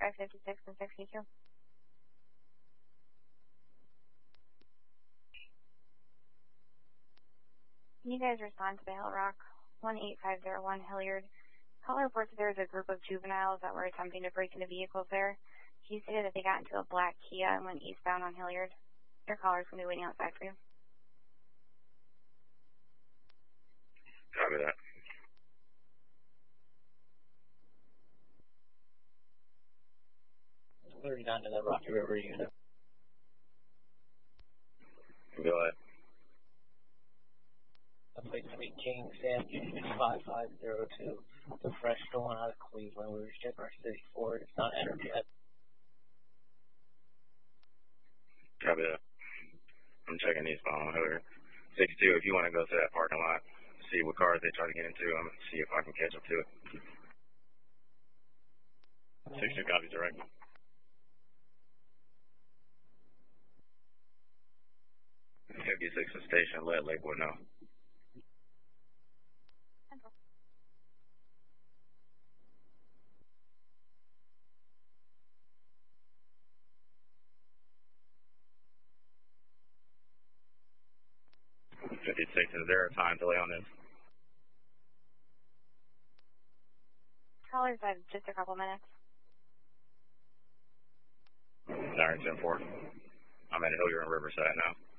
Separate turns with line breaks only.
556 and 62. Can you guys respond to the Hill Rock 18501 Hilliard? Caller reports that there was a group of juveniles that were attempting to break into vehicles there. He stated that they got into a black Kia and went eastbound on Hilliard. Your caller's going to be waiting outside for you.
Copy that.
We're down to the Rocky River unit.
Go ahead.
Plate 3 King Sam 5502. The fresh stolen out of Cleveland. We were checking our city for it. It's not entered yet.
Copy that. I'm checking eastbound on Hilliard. 62, if you want to go to that parking lot, see what cars they try to get into, I'm going to see if I can catch up to it. 62 copies direct. 56 is station, let Lakewood know.
Central.
Is there a time delay on this?
Caller's had just a couple minutes.
Alright, 10-4. I'm at Hilliard and Riverside now.